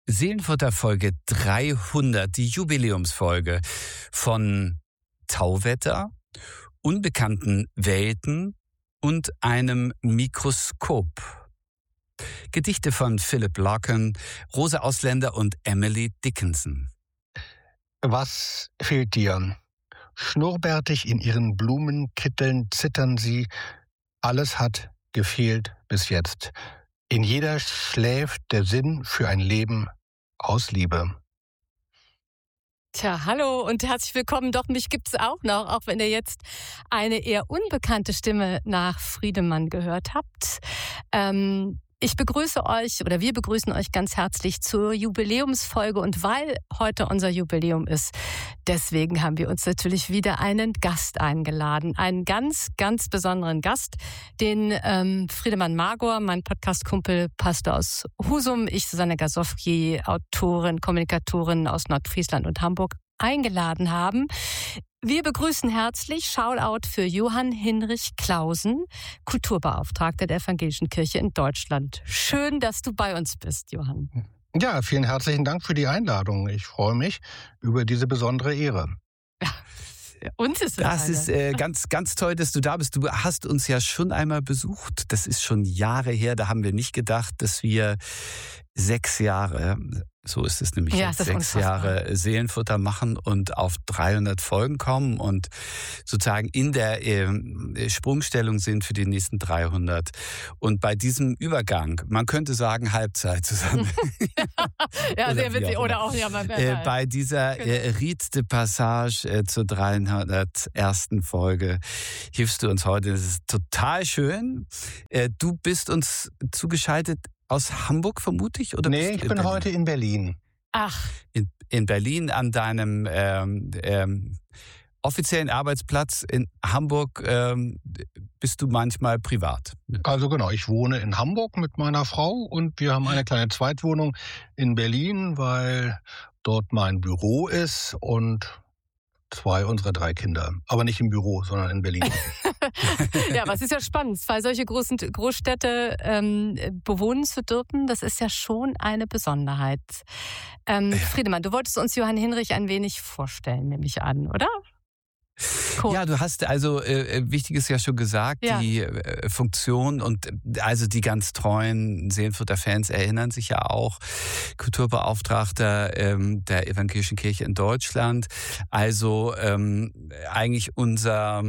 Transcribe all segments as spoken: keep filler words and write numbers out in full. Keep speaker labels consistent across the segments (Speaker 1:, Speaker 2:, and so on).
Speaker 1: Seelenfutter Folge dreihundert, die Jubiläumsfolge von Tauwetter, unbekannten Welten und einem Mikroskop. Gedichte von Philip Larkin, Rosa Ausländer und Emily Dickinson.
Speaker 2: Was fehlt dir? Schnurrbärtig in ihren Blumenkitteln zittern sie. Alles hat gefehlt bis jetzt. In jeder schläft der Sinn für ein Leben aus Liebe.
Speaker 3: Tja, hallo und herzlich willkommen. Doch, mich gibt's auch noch, auch wenn ihr jetzt eine eher unbekannte Stimme nach Friedemann gehört habt. Ähm, ich begrüße euch oder wir begrüßen euch ganz herzlich zur Jubiläumsfolge. Und weil heute unser Jubiläum ist, deswegen haben wir uns natürlich wieder einen Gast eingeladen. Einen ganz, ganz besonderen Gast, den ähm, Friedemann Magor, mein Podcast-Kumpel, Pastor aus Husum, ich, Susanne Gasowski, Autorin, Kommunikatorin aus Nordfriesland und Hamburg, eingeladen haben. Wir begrüßen herzlich Shoutout für Johann Hinrich Clausen, Kulturbeauftragter der Evangelischen Kirche in Deutschland. Schön, dass du bei uns bist, Johann.
Speaker 2: Ja, vielen herzlichen Dank für die Einladung. Ich freue mich über diese besondere Ehre.
Speaker 3: Ja, uns ist es
Speaker 1: Das
Speaker 3: eine.
Speaker 1: ist äh, ganz, ganz toll, dass du da bist. Du hast uns ja schon einmal besucht. Das ist schon Jahre her. Da haben wir nicht gedacht, dass wir sechs Jahre, so ist es nämlich
Speaker 3: Ja,
Speaker 1: jetzt,
Speaker 3: das ist
Speaker 1: sechs
Speaker 3: unfassbar.
Speaker 1: Jahre Seelenfutter machen und auf dreihundert Folgen kommen und sozusagen in der äh, Sprungstellung sind für die nächsten dreihundert. Und bei diesem Übergang, man könnte sagen Halbzeit zusammen.
Speaker 3: Ja, sehr
Speaker 1: Oder wie
Speaker 3: witzig.
Speaker 1: auch
Speaker 3: Oder
Speaker 1: immer.
Speaker 3: auch, ja, man,
Speaker 1: Äh, bei dieser äh, Rite de Passage äh, zur dreihundertersten Folge hilfst du uns heute. Das ist total schön. Äh, du bist uns zugeschaltet aus Hamburg, vermute ich? Oder
Speaker 2: Nee,
Speaker 1: bist du
Speaker 2: ich
Speaker 1: in
Speaker 2: bin
Speaker 1: Berlin?
Speaker 2: heute in Berlin.
Speaker 3: Ach,
Speaker 1: In, in Berlin an deinem ähm, ähm, offiziellen Arbeitsplatz. In Hamburg ähm, bist du manchmal privat.
Speaker 2: Also genau, ich wohne in Hamburg mit meiner Frau und wir haben eine kleine Zweitwohnung in Berlin, weil dort mein Büro ist und zwei unserer drei Kinder. Aber nicht im Büro, sondern in Berlin.
Speaker 3: ja, aber es ist ja spannend, zwei solche großen Großstädte ähm, bewohnen zu dürfen, das ist ja schon eine Besonderheit. Ähm, Friedemann, du wolltest uns Johann Hinrich ein wenig vorstellen, nehme ich an, oder? Cool.
Speaker 1: Ja, du hast also äh, Wichtiges ja schon gesagt,
Speaker 3: Ja.
Speaker 1: die äh, Funktion und äh, also die ganz treuen Seelenfutter-Fans erinnern sich ja auch, Kulturbeauftragter ähm, der Evangelischen Kirche in Deutschland, also ähm, eigentlich unser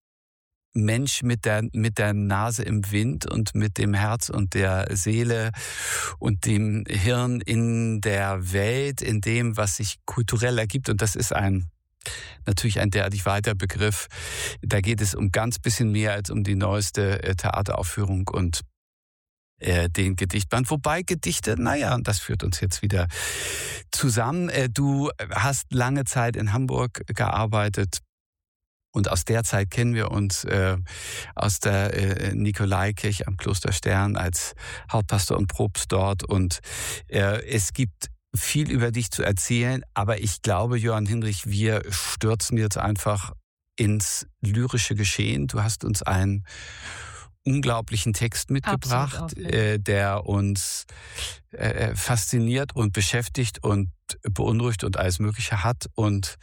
Speaker 1: Mensch mit der, mit der Nase im Wind und mit dem Herz und der Seele und dem Hirn in der Welt, in dem, was sich kulturell ergibt. Und das ist ein natürlich ein derartig weiter Begriff. Da geht es um ganz bisschen mehr als um die neueste äh, Theateraufführung und äh, den Gedichtband. Wobei Gedichte, naja, und das führt uns jetzt wieder zusammen. Äh, du hast lange Zeit in Hamburg gearbeitet. Und aus der Zeit kennen wir uns äh, aus der äh, Nikolaikirche am Kloster Stern als Hauptpastor und Propst dort. Und äh, es gibt viel über dich zu erzählen, aber ich glaube, Johann Hinrich, wir stürzen jetzt einfach ins lyrische Geschehen. Du hast uns einen unglaublichen Text mitgebracht,
Speaker 3: Absolut,
Speaker 1: äh, der uns äh, fasziniert und beschäftigt und beunruhigt und alles Mögliche hat und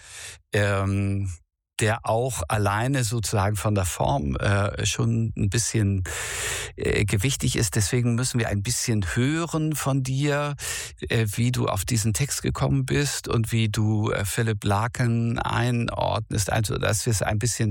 Speaker 1: ähm, der auch alleine sozusagen von der Form äh, schon ein bisschen äh, gewichtig ist. Deswegen müssen wir ein bisschen hören von dir, äh, wie du auf diesen Text gekommen bist und wie du äh, Philip Larkin einordnest, also dass wir es ein bisschen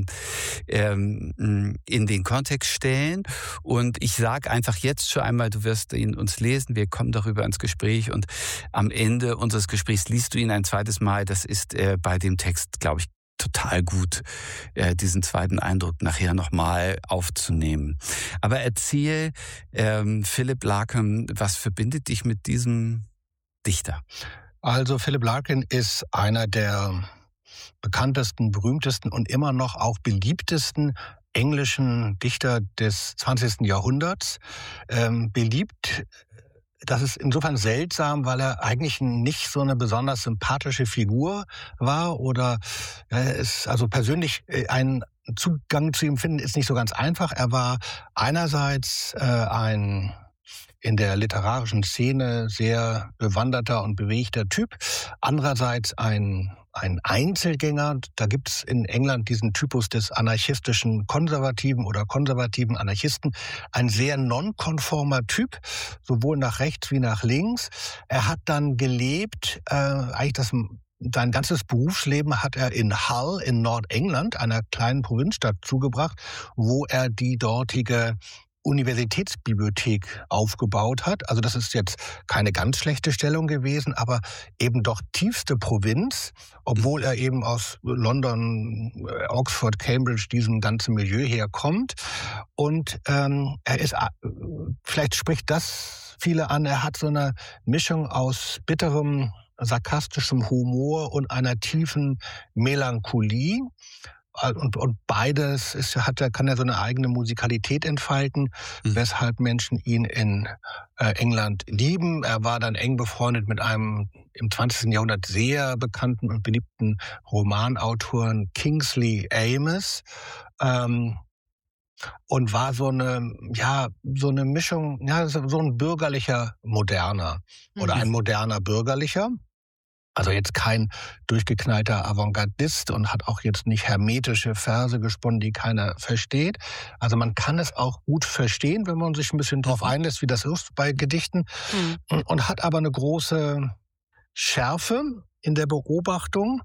Speaker 1: ähm, in den Kontext stellen. Und ich sage einfach jetzt schon einmal, du wirst ihn uns lesen, wir kommen darüber ins Gespräch und am Ende unseres Gesprächs liest du ihn ein zweites Mal. Das ist äh, bei dem Text, glaube ich, total gut, äh, diesen zweiten Eindruck nachher nochmal aufzunehmen. Aber erzähl, ähm, Philip Larkin, was verbindet dich mit diesem Dichter?
Speaker 2: Also Philip Larkin ist einer der bekanntesten, berühmtesten und immer noch auch beliebtesten englischen Dichter des zwanzigsten Jahrhunderts. Ähm, beliebt, das ist insofern seltsam, weil er eigentlich nicht so eine besonders sympathische Figur war oder er ist also persönlich ein Zugang zu ihm finden ist nicht so ganz einfach. Er war einerseits äh, ein in der literarischen Szene sehr bewanderter und bewegter Typ. Andererseits ein, ein Einzelgänger. Da gibt es in England diesen Typus des anarchistischen Konservativen oder konservativen Anarchisten. Ein sehr nonkonformer Typ, sowohl nach rechts wie nach links. Er hat dann gelebt, äh, eigentlich das Sein ganzes Berufsleben hat er in Hull in Nordengland, einer kleinen Provinzstadt, zugebracht, wo er die dortige Universitätsbibliothek aufgebaut hat. Also das ist jetzt keine ganz schlechte Stellung gewesen, aber eben doch tiefste Provinz, obwohl er eben aus London, Oxford, Cambridge, diesem ganzen Milieu herkommt. Und ähm, er ist, vielleicht spricht das viele an, er hat so eine Mischung aus bitterem, sarkastischem Humor und einer tiefen Melancholie. Und, und beides ist, hat, kann er so eine eigene Musikalität entfalten, mhm. weshalb Menschen ihn in äh, England lieben. Er war dann eng befreundet mit einem im zwanzigsten Jahrhundert sehr bekannten und beliebten Romanautoren Kingsley Amis. Ähm, und war so eine, ja, so eine Mischung, ja, so ein bürgerlicher Moderner mhm. oder ein moderner Bürgerlicher. Also jetzt kein durchgeknallter Avantgardist und hat auch jetzt nicht hermetische Verse gesponnen, die keiner versteht. Also man kann es auch gut verstehen, wenn man sich ein bisschen drauf einlässt, wie das ist bei Gedichten. Mhm. Und hat aber eine große Schärfe in der Beobachtung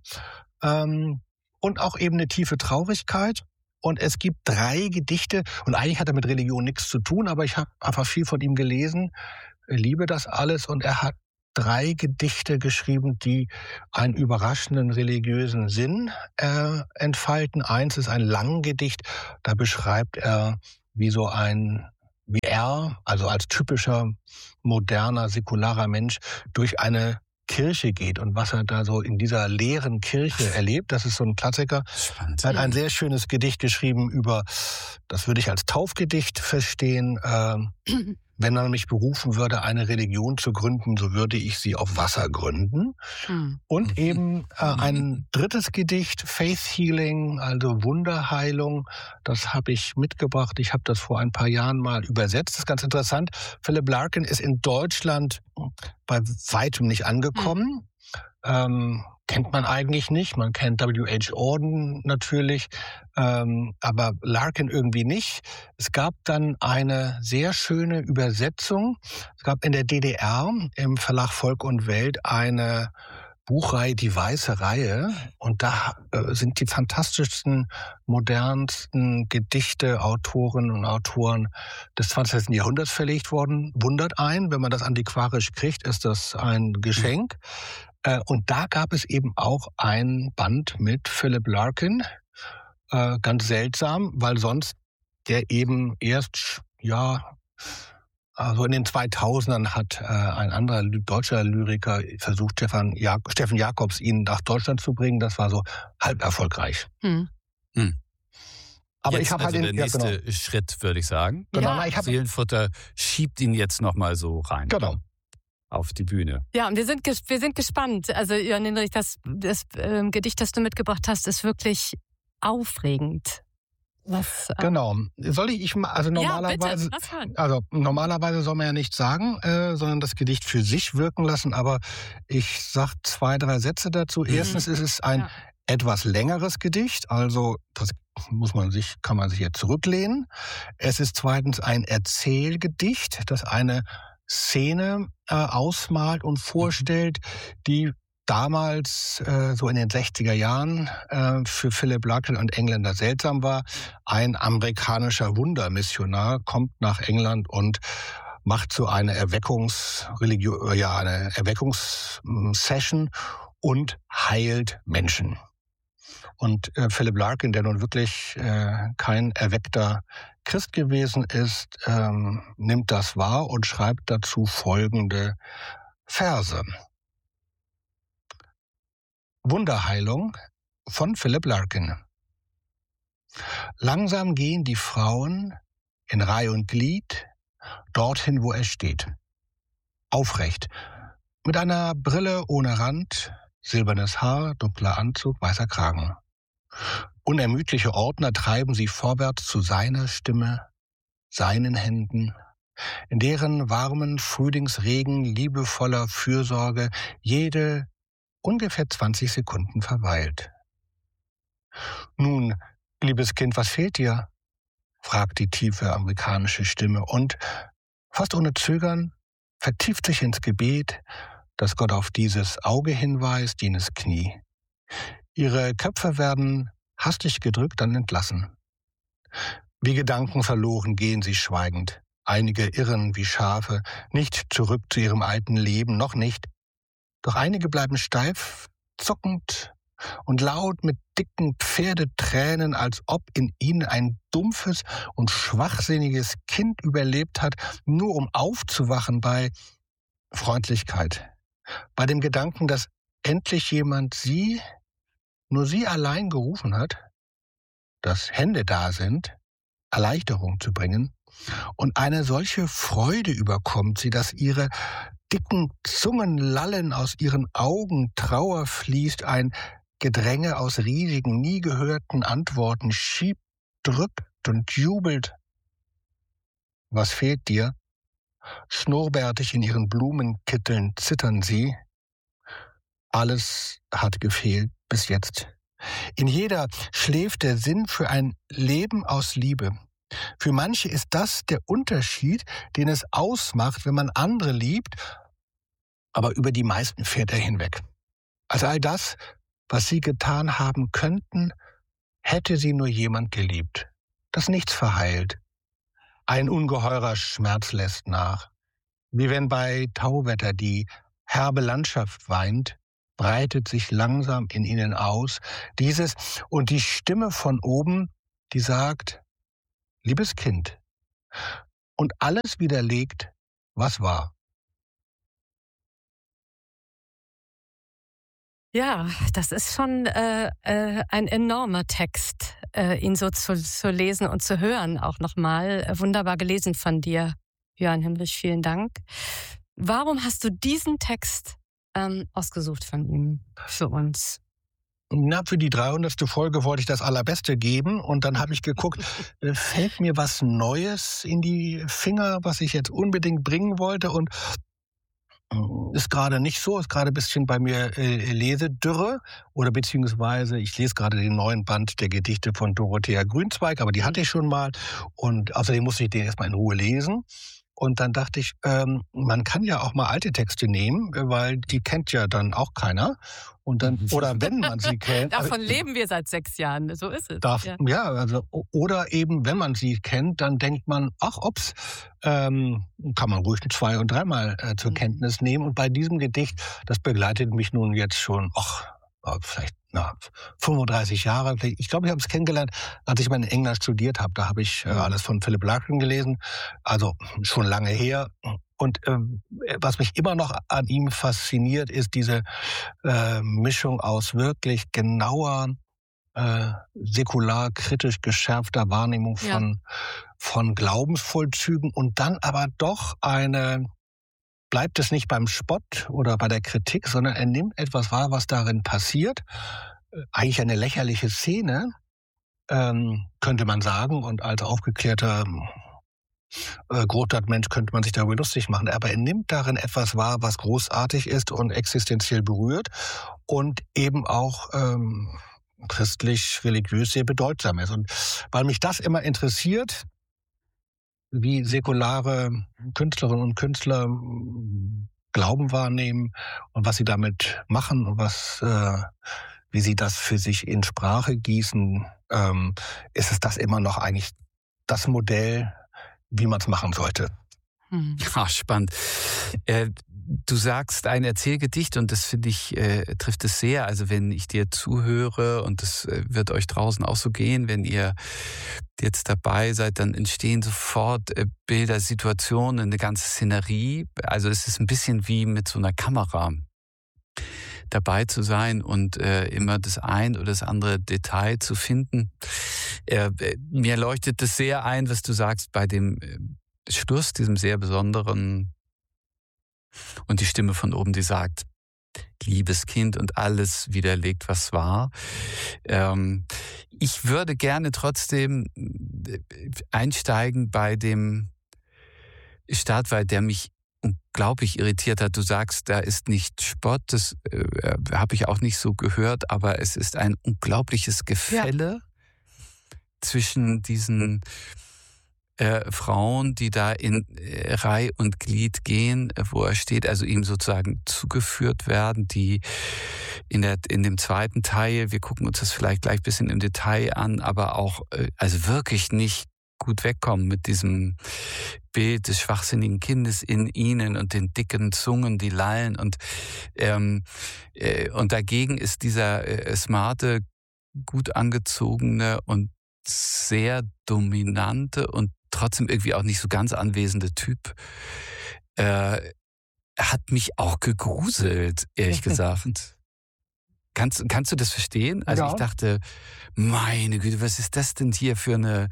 Speaker 2: ähm, und auch eben eine tiefe Traurigkeit. Und es gibt drei Gedichte, und eigentlich hat er mit Religion nichts zu tun, aber ich habe einfach viel von ihm gelesen, ich liebe das alles, und er hat drei Gedichte geschrieben, die einen überraschenden religiösen Sinn äh, entfalten. Eins ist ein Langgedicht, da beschreibt er, wie so ein, wie er, also als typischer, moderner, säkularer Mensch, durch eine Kirche geht und was er da so in dieser leeren Kirche erlebt. Das ist so ein Klassiker. Spannend. Er hat ein sehr schönes Gedicht geschrieben über, das würde ich als Taufgedicht verstehen, äh, wenn man mich berufen würde, eine Religion zu gründen, so würde ich sie auf Wasser gründen. Mhm. Und eben äh, ein drittes Gedicht, Faith Healing, also Wunderheilung, das habe ich mitgebracht. Ich habe das vor ein paar Jahren mal übersetzt. Das ist ganz interessant. Philip Larkin ist in Deutschland bei weitem nicht angekommen. Mhm. Ähm, kennt man eigentlich nicht. Man kennt W H Auden natürlich, ähm, aber Larkin irgendwie nicht. Es gab dann eine sehr schöne Übersetzung. Es gab in der D D R im Verlag Volk und Welt eine Buchreihe, die Weiße Reihe. Und da äh, sind die fantastischsten, modernsten Gedichte, Autorinnen und Autoren des zwanzigsten Jahrhunderts verlegt worden. Wundert einen, wenn man das antiquarisch kriegt, ist das ein Geschenk. Äh, und da gab es eben auch ein Band mit Philip Larkin. Äh, ganz seltsam, weil sonst der eben erst, ja, also in den zweitausendern hat äh, ein anderer deutscher Lyriker versucht, Stefan, ja- Steffen Jacobs, ihn nach Deutschland zu bringen. Das war so halb erfolgreich.
Speaker 1: Hm. Hm.
Speaker 2: Aber
Speaker 1: jetzt
Speaker 2: ich habe
Speaker 1: also
Speaker 2: halt
Speaker 1: der
Speaker 2: den ja,
Speaker 1: nächste
Speaker 2: genau.
Speaker 1: Schritt, würde ich sagen.
Speaker 2: Genau,
Speaker 3: Ja.
Speaker 2: na, ich hab,
Speaker 1: Seelenfutter schiebt ihn jetzt nochmal so rein.
Speaker 2: genau.
Speaker 1: Auf die Bühne.
Speaker 3: Ja, und wir sind, ges- wir sind gespannt. Also, Jörn Hinrich, das, das ähm, Gedicht, das du mitgebracht hast, ist wirklich aufregend. Was, äh,
Speaker 2: Genau. Soll ich, ich ma- also
Speaker 3: ja,
Speaker 2: normalerweise,
Speaker 3: bitte, lass hören.
Speaker 2: also normalerweise soll man ja nichts sagen, äh, sondern das Gedicht für sich wirken lassen. Aber ich sag zwei, drei Sätze dazu.
Speaker 1: Mhm.
Speaker 2: Erstens ist es ein
Speaker 3: Ja.
Speaker 2: etwas längeres Gedicht, also das muss man sich, kann man sich jetzt zurücklehnen. Es ist zweitens ein Erzählgedicht, das eine Szene äh, ausmalt und vorstellt, die damals, äh, so in den sechziger Jahren, äh, für Philip Larkin und Engländer seltsam war. Ein amerikanischer Wundermissionar kommt nach England und macht so eine Erweckungsreligio- ja, eine Erweckungssession und heilt Menschen. Und äh, Philip Larkin, der nun wirklich äh, kein erweckter Christ gewesen ist, ähm, nimmt das wahr und schreibt dazu folgende Verse. Wunderheilung von Philip Larkin. Langsam gehen die Frauen in Reih und Glied dorthin, wo er steht. Aufrecht, mit einer Brille ohne Rand, silbernes Haar, dunkler Anzug, weißer Kragen. Unermüdliche Ordner treiben sie vorwärts zu seiner Stimme, seinen Händen, in deren warmen Frühlingsregen liebevoller Fürsorge jede ungefähr zwanzig Sekunden verweilt. »Nun, liebes Kind, was fehlt dir?« fragt die tiefe amerikanische Stimme und, fast ohne Zögern, vertieft sich ins Gebet, das Gott auf dieses Auge hinweist, jenes Knie. Ihre Köpfe werden hastig gedrückt, dann entlassen. Wie Gedanken verloren gehen sie schweigend. Einige irren wie Schafe, nicht zurück zu ihrem alten Leben, noch nicht. Doch einige bleiben steif, zuckend und laut mit dicken Pferdetränen, als ob in ihnen ein dumpfes und schwachsinniges Kind überlebt hat, nur um aufzuwachen bei Freundlichkeit, bei dem Gedanken, dass endlich jemand sie, nur sie allein gerufen hat, dass Hände da sind, Erleichterung zu bringen, und eine solche Freude überkommt sie, dass ihre dicken Zungen lallen, aus ihren Augen Trauer fließt, ein Gedränge aus riesigen, nie gehörten Antworten schiebt, drückt und jubelt. Was fehlt dir? Schnurrbärtig in ihren Blumenkitteln zittern sie. Alles hat gefehlt bis jetzt. In jeder schläft der Sinn für ein Leben aus Liebe. Für manche ist das der Unterschied, den es ausmacht, wenn man andere liebt, aber über die meisten fährt er hinweg. Also all das, was sie getan haben könnten, hätte sie nur jemand geliebt, das nichts verheilt. Ein ungeheurer Schmerz lässt nach, wie wenn bei Tauwetter die herbe Landschaft weint, breitet sich langsam in ihnen aus, dieses und die Stimme von oben, die sagt, liebes Kind, und alles widerlegt, was war.
Speaker 3: Ja, das ist schon äh, äh, ein enormer Text, äh, ihn so zu, zu lesen und zu hören auch nochmal. Wunderbar gelesen von dir, Jörn Himmrich, vielen Dank. Warum hast du diesen Text ähm, ausgesucht von ihm für uns?
Speaker 2: Na, für die dreihundertste Folge wollte ich das Allerbeste geben und dann habe ich geguckt, äh, fällt mir was Neues in die Finger, was ich jetzt unbedingt bringen wollte, und ist gerade nicht so, ist gerade ein bisschen bei mir äh, Lesedürre, oder beziehungsweise ich lese gerade den neuen Band der Gedichte von Dorothea Grünzweig, aber die hatte ich schon mal, und außerdem musste ich den erstmal in Ruhe lesen. Und dann dachte ich, ähm, man kann ja auch mal alte Texte nehmen, weil die kennt ja dann auch keiner. Und dann, oder wenn man sie kennt.
Speaker 3: Davon also, leben wir seit sechs Jahren, so ist es.
Speaker 2: Darf, ja. ja, also, oder eben, wenn man sie kennt, dann denkt man, ach, ups, ähm, kann man ruhig zwei- und dreimal äh, zur mhm. Kenntnis nehmen. Und bei diesem Gedicht, das begleitet mich nun jetzt schon, ach, vielleicht na, fünfunddreißig Jahre. Ich glaube, ich habe es kennengelernt, als ich mal in England studiert habe. Da habe ich äh, alles von Philip Larkin gelesen, also schon lange her. Und ähm, was mich immer noch an ihm fasziniert, ist diese äh, Mischung aus wirklich genauer, äh, säkular, kritisch geschärfter Wahrnehmung von, ja. von Glaubensvollzügen und dann aber doch eine, bleibt es nicht beim Spott oder bei der Kritik, sondern er nimmt etwas wahr, was darin passiert. Eigentlich eine lächerliche Szene, ähm, könnte man sagen. Und als aufgeklärter äh, Großstadtmensch könnte man sich darüber lustig machen. Aber er nimmt darin etwas wahr, was großartig ist und existenziell berührt und eben auch ähm, christlich-religiös sehr bedeutsam ist. Und weil mich das immer interessiert, wie säkulare Künstlerinnen und Künstler Glauben wahrnehmen und was sie damit machen und was, äh, wie sie das für sich in Sprache gießen, ähm, ist es das immer noch eigentlich das Modell, wie man es machen sollte.
Speaker 1: Hm. Ja, spannend. Äh, du sagst ein Erzählgedicht und das finde ich, äh, trifft es sehr. Also wenn ich dir zuhöre, und das äh, wird euch draußen auch so gehen, wenn ihr jetzt dabei seid, dann entstehen sofort äh, Bilder, Situationen, eine ganze Szenerie. Also es ist ein bisschen wie mit so einer Kamera dabei zu sein und äh, immer das ein oder das andere Detail zu finden. Äh, mir leuchtet das sehr ein, was du sagst bei dem äh, Schluss, diesem sehr besonderen, und die Stimme von oben, die sagt, liebes Kind, und alles widerlegt, was war. Ähm, ich würde gerne trotzdem einsteigen bei dem, Start, der mich unglaublich irritiert hat. Du sagst, da ist nicht Spott, das äh, habe ich auch nicht so gehört, aber es ist ein unglaubliches Gefälle ja. zwischen diesen äh, Frauen, die da in äh, Reih und Glied gehen, wo er steht, also ihm sozusagen zugeführt werden, die in, der, in dem zweiten Teil, wir gucken uns das vielleicht gleich ein bisschen im Detail an, aber auch äh, also wirklich nicht gut wegkommen mit diesem Bild des schwachsinnigen Kindes in ihnen und den dicken Zungen, die lallen und ähm, äh, und dagegen ist dieser äh, smarte, gut angezogene und sehr dominante und trotzdem irgendwie auch nicht so ganz anwesende Typ äh, hat mich auch gegruselt, ehrlich gesagt. Kannst, kannst du das verstehen? Also ja. Ich dachte, meine Güte, was ist das denn hier für eine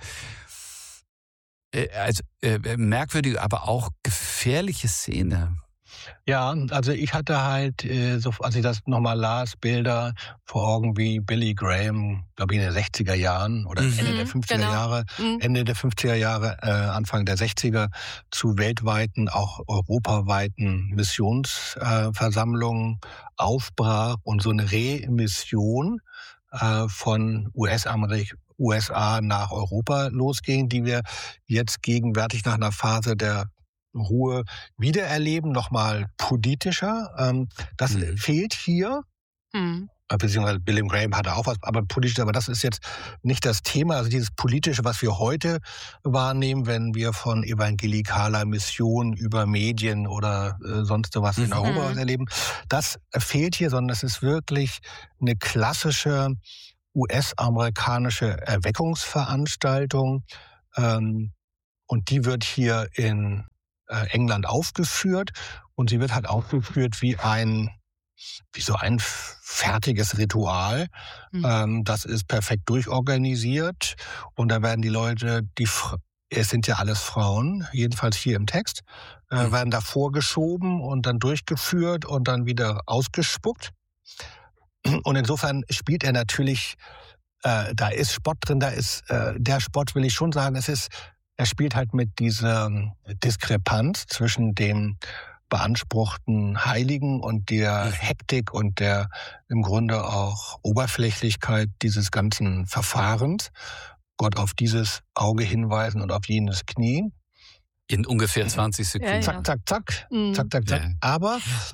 Speaker 1: Also äh, merkwürdige, aber auch gefährliche Szene.
Speaker 2: Ja, also ich hatte halt, äh, so, als ich das nochmal las, Bilder vor Augen wie Billy Graham, glaube ich in den sechziger Jahren oder mhm, Ende der fünfziger genau. Jahre, mhm. Ende der fünfziger Jahre, äh, Anfang der sechziger zu weltweiten, auch europaweiten Missionsversammlungen äh, aufbrach und so eine Remission äh, von U S-Amerik U S A nach Europa losging, die wir jetzt gegenwärtig nach einer Phase der Ruhe wiedererleben, nochmal politischer. Ähm, das mhm. fehlt hier. Mhm. Beziehungsweise Billy Graham hatte auch was, aber politisch, aber das ist jetzt nicht das Thema. Also dieses Politische, was wir heute wahrnehmen, wenn wir von evangelikaler Mission über Medien oder äh, sonst was in mhm. Europa erleben, das fehlt hier, sondern es ist wirklich eine klassische U S-amerikanische Erweckungsveranstaltung, ähm, und die wird hier in äh, England aufgeführt und sie wird halt aufgeführt wie ein wie so ein fertiges Ritual. Mhm. Ähm, das ist perfekt durchorganisiert und da werden die Leute, die es sind ja alles Frauen, jedenfalls hier im Text, äh, mhm. werden da vorgeschoben und dann durchgeführt und dann wieder ausgespuckt. Und insofern spielt er natürlich, äh, da ist Spott drin, da ist, äh, der Spott will ich schon sagen, es ist, er spielt halt mit dieser Diskrepanz zwischen dem beanspruchten Heiligen und der Hektik und der im Grunde auch Oberflächlichkeit dieses ganzen Verfahrens. Gott auf dieses Auge hinweisen und auf jenes Knie.
Speaker 1: In ungefähr zwanzig Sekunden.
Speaker 2: Ja, ja. Zack, zack, zack,
Speaker 3: mhm.
Speaker 2: zack, zack, zack. Ja. Aber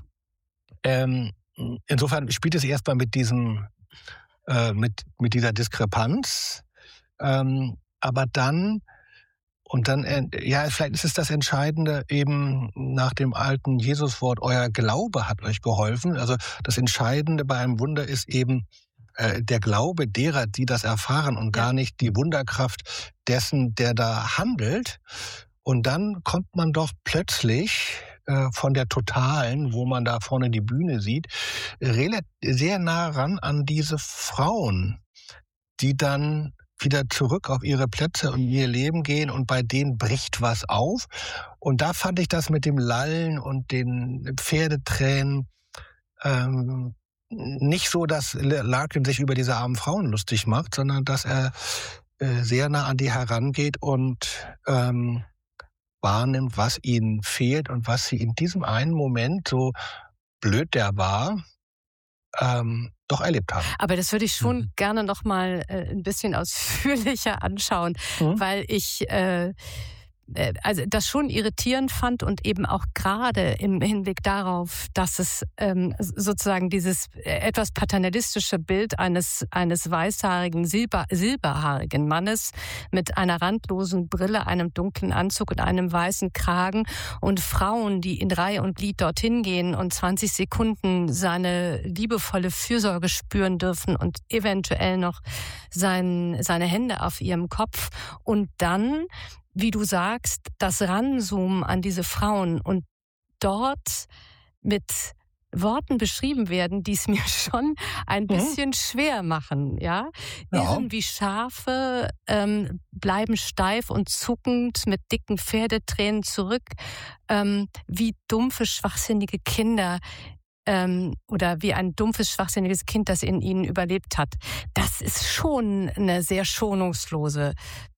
Speaker 2: ähm, insofern spielt es erstmal mit diesem, äh, mit, mit dieser Diskrepanz. Ähm, aber dann, und dann, äh, ja, vielleicht ist es das Entscheidende eben nach dem alten Jesuswort, euer Glaube hat euch geholfen. Also das Entscheidende bei einem Wunder ist eben äh, der Glaube derer, die das erfahren und ja. gar nicht die Wunderkraft dessen, der da handelt. Und dann kommt man doch plötzlich von der Totalen, wo man da vorne die Bühne sieht, sehr nah ran an diese Frauen, die dann wieder zurück auf ihre Plätze und ihr Leben gehen und bei denen bricht was auf. Und da fand ich das mit dem Lallen und den Pferdetränen ähm, nicht so, dass Larkin sich über diese armen Frauen lustig macht, sondern dass er äh, sehr nah an die herangeht und ähm, wahrnimmt, was ihnen fehlt und was sie in diesem einen Moment, so blöd der war, ähm, doch erlebt haben.
Speaker 3: Aber das würde ich schon mhm. gerne noch mal äh, ein bisschen ausführlicher anschauen, mhm. weil ich äh, also das schon irritierend fand und eben auch gerade im Hinblick darauf, dass es ähm, sozusagen dieses etwas paternalistische Bild eines eines weißhaarigen, silber, silberhaarigen Mannes mit einer randlosen Brille, einem dunklen Anzug und einem weißen Kragen und Frauen, die in Reihe und Glied dorthin gehen und zwanzig Sekunden seine liebevolle Fürsorge spüren dürfen und eventuell noch sein, seine Hände auf ihrem Kopf und dann, wie du sagst, das Ranzoomen an diese Frauen und dort mit Worten beschrieben werden, die es mir schon ein bisschen mhm. schwer machen, ja. Irren ja. wie Schafe, ähm, bleiben steif und zuckend mit dicken Pferdetränen zurück, ähm, wie dumpfe, schwachsinnige Kinder, ähm, oder wie ein dumpfes, schwachsinniges Kind, das in ihnen überlebt hat. Das ist schon eine sehr schonungslose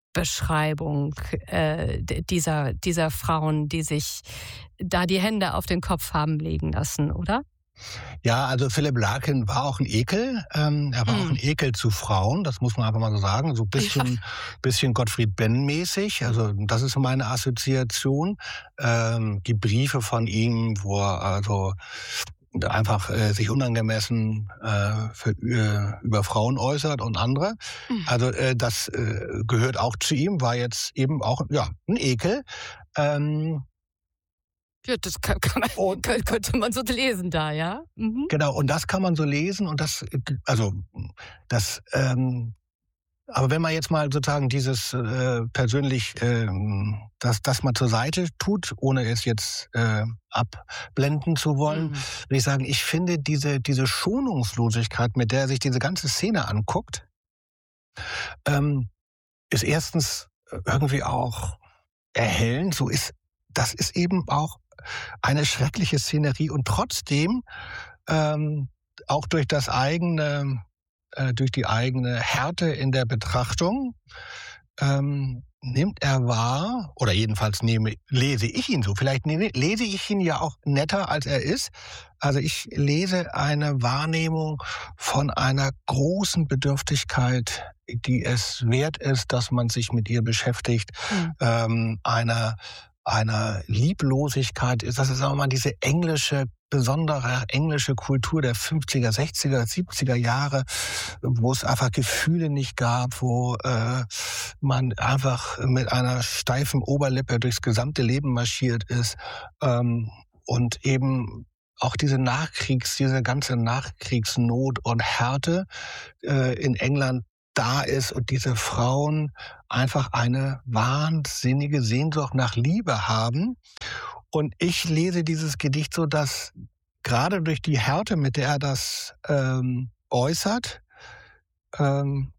Speaker 3: Beschreibung äh, dieser, dieser Frauen, die sich da die Hände auf den Kopf haben legen lassen, oder?
Speaker 2: Ja, also Philip Larkin war auch ein Ekel. Ähm, er war mm. auch ein Ekel zu Frauen, das muss man einfach mal so sagen. So ein bisschen, ja. bisschen Gottfried Benn-mäßig. Also das ist meine Assoziation. Ähm, die Briefe von ihm, wo er also einfach äh, sich unangemessen äh, für, äh, über Frauen äußert und andere. Mm. Also äh, das äh, gehört auch zu ihm, war jetzt eben auch ja ein Ekel. Ähm,
Speaker 3: Ja, das kann, kann man, und, könnte man so lesen da, ja? Mhm.
Speaker 2: Genau, und das kann man so lesen und das, also das, ähm, aber wenn man jetzt mal sozusagen dieses äh, persönlich, äh, das, das mal zur Seite tut, ohne es jetzt äh, abblenden zu wollen, mhm. würde ich sagen, ich finde diese, diese Schonungslosigkeit, mit der er sich diese ganze Szene anguckt, ähm, ist erstens irgendwie auch erhellend. So ist, das ist eben auch eine schreckliche Szenerie und trotzdem ähm, auch durch das eigene, äh, durch die eigene Härte in der Betrachtung ähm, nimmt er wahr, oder jedenfalls nehme, lese ich ihn so, vielleicht nehme, lese ich ihn ja auch netter, als er ist. Also ich lese eine Wahrnehmung von einer großen Bedürftigkeit, die es wert ist, dass man sich mit ihr beschäftigt, mhm. ähm, einer einer Lieblosigkeit ist. Das ist auch mal diese englische, besondere englische Kultur der fünfziger, sechziger, siebziger Jahre, wo es einfach Gefühle nicht gab, wo äh, man einfach mit einer steifen Oberlippe durchs gesamte Leben marschiert ist ähm, und eben auch diese Nachkriegs, diese ganze Nachkriegsnot und Härte äh, in England da ist und diese Frauen einfach eine wahnsinnige Sehnsucht nach Liebe haben. Und ich lese dieses Gedicht so, dass gerade durch die Härte, mit der er das ähm, äußert, ähm,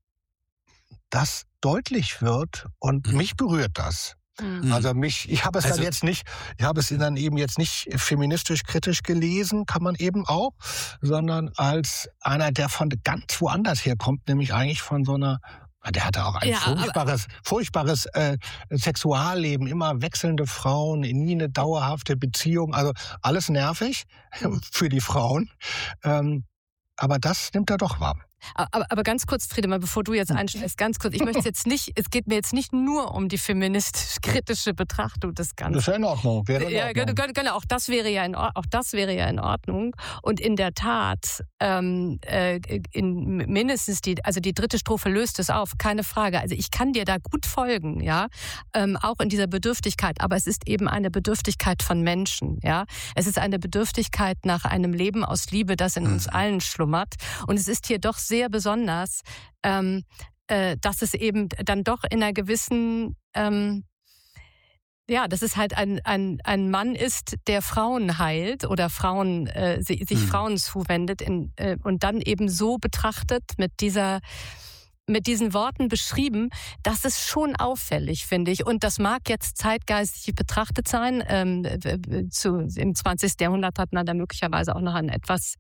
Speaker 2: das deutlich wird und mhm. mich berührt das. Mhm. Also mich, ich habe es also, dann jetzt nicht, ich habe es dann eben jetzt nicht feministisch kritisch gelesen, kann man eben auch, sondern als einer, der von ganz woanders herkommt, nämlich eigentlich von so einer, der hatte auch ein ja, furchtbares, furchtbares äh, Sexualleben, immer wechselnde Frauen, nie eine dauerhafte Beziehung, also alles nervig mhm. für die Frauen. Ähm, aber das nimmt er doch wahr.
Speaker 3: Aber, aber ganz kurz, Friedemann, bevor du jetzt einstellst, ganz kurz, ich möchte jetzt nicht, es geht mir jetzt nicht nur um die feministisch-kritische Betrachtung des Ganzen.
Speaker 2: Das wäre in Ordnung. Wäre in Ordnung.
Speaker 3: Ja, genau, auch das wäre ja in, auch das wäre ja in Ordnung. Und in der Tat, ähm, äh, in mindestens die, also die dritte Strophe löst es auf, keine Frage. Also ich kann dir da gut folgen, ja, ähm, auch in dieser Bedürftigkeit. Aber es ist eben eine Bedürftigkeit von Menschen, ja. Es ist eine Bedürftigkeit nach einem Leben aus Liebe, das in uns allen schlummert. Und es ist hier doch sehr besonders, ähm, äh, dass es eben dann doch in einer gewissen, ähm, ja, dass es halt ein, ein, ein Mann ist, der Frauen heilt oder Frauen äh, sich mhm. Frauen zuwendet in, äh, und dann eben so betrachtet mit dieser mit diesen Worten beschrieben, das ist schon auffällig, finde ich. Und das mag jetzt zeitgeistig betrachtet sein. Ähm, zu, im zwanzigsten Jahrhundert hat man da möglicherweise auch noch ein etwas.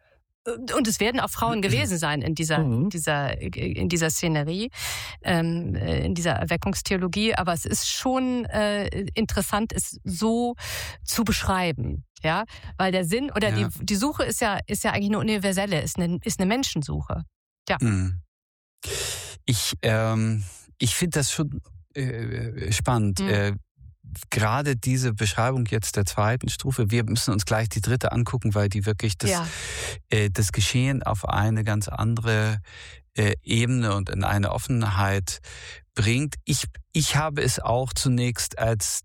Speaker 3: Und es werden auch Frauen gewesen sein in dieser, mhm. dieser, in dieser Szenerie, ähm, in dieser Erweckungstheologie. Aber es ist schon äh, interessant, es so zu beschreiben, ja, weil der Sinn oder ja. die, die Suche ist ja, ist ja eigentlich eine universelle, ist eine, ist eine Menschensuche. Ja.
Speaker 1: Mhm. Ich, ähm, ich finde das schon äh, spannend. Mhm. Äh, Gerade diese Beschreibung jetzt der zweiten Strophe, wir müssen uns gleich die dritte angucken, weil die wirklich das, ja. äh, das Geschehen auf eine ganz andere äh, Ebene und in eine Offenheit bringt. Ich, ich habe es auch zunächst als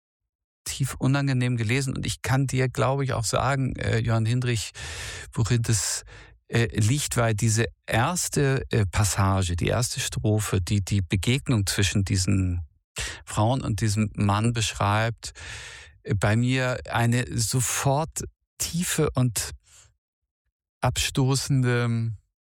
Speaker 1: tief unangenehm gelesen und ich kann dir, glaube ich, auch sagen, äh, Johann Hindrich, worin das äh, liegt, weil diese erste äh, Passage, die erste Strophe, die die Begegnung zwischen diesen Frauen und diesem Mann beschreibt, bei mir eine sofort tiefe und abstoßende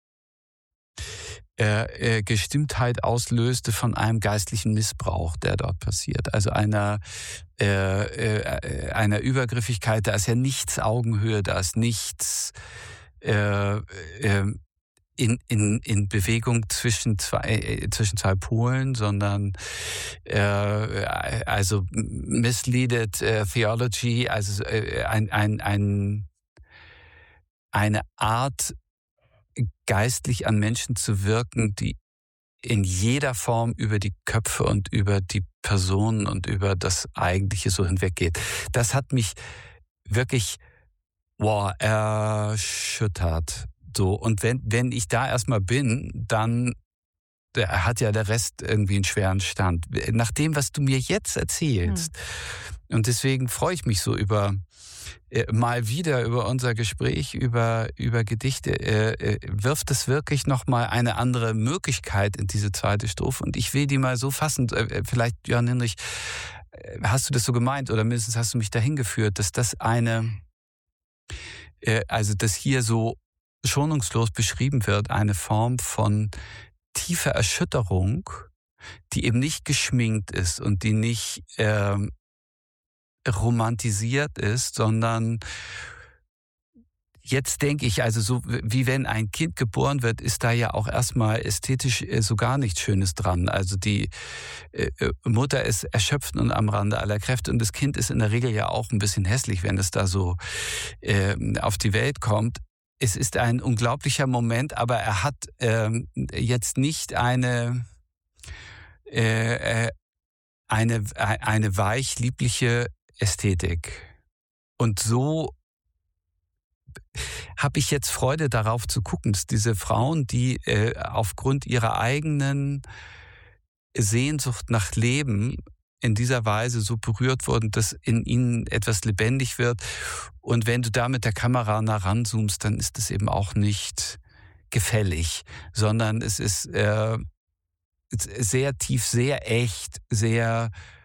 Speaker 1: äh, äh, Gestimmtheit auslöste von einem geistlichen Missbrauch, der dort passiert. Also einer, äh, äh, einer Übergriffigkeit, da ist ja nichts Augenhöhe, da ist nichts äh, äh, in, in, in Bewegung zwischen zwei, äh, zwischen zwei Polen, sondern äh, also misleaded äh, Theology, also äh, ein, ein, ein, eine Art, geistlich an Menschen zu wirken, die in jeder Form über die Köpfe und über die Personen und über das Eigentliche so hinweggeht. Das hat mich wirklich, wow, erschüttert. So, und wenn, wenn ich da erstmal bin, dann hat ja der Rest irgendwie einen schweren Stand. Nach dem, was du mir jetzt erzählst. Hm. Und deswegen freue ich mich so über äh, mal wieder über unser Gespräch, über, über Gedichte. Äh, äh, wirft es wirklich nochmal eine andere Möglichkeit in diese zweite Strophe. Und ich will die mal so fassen, äh, vielleicht, Jörn Hinrich, äh, hast du das so gemeint oder mindestens hast du mich dahin geführt, dass das eine, äh, also dass hier so schonungslos beschrieben wird, eine Form von tiefer Erschütterung, die eben nicht geschminkt ist und die nicht äh, romantisiert ist, sondern jetzt denke ich, also so wie wenn ein Kind geboren wird, ist da ja auch erstmal ästhetisch so gar nichts Schönes dran. Also die äh, Mutter ist erschöpft und am Rande aller Kräfte und das Kind ist in der Regel ja auch ein bisschen hässlich, wenn es da so äh, auf die Welt kommt. Es ist ein unglaublicher Moment, aber er hat ähm, jetzt nicht eine äh, eine eine weich liebliche Ästhetik. Und so habe ich jetzt Freude darauf zu gucken, dass diese Frauen, die äh, aufgrund ihrer eigenen Sehnsucht nach Leben in dieser Weise so berührt wurden, dass in ihnen etwas lebendig wird. Und wenn du da mit der Kamera nah ranzoomst, dann ist es eben auch nicht gefällig, sondern es ist äh, sehr tief, sehr echt, sehr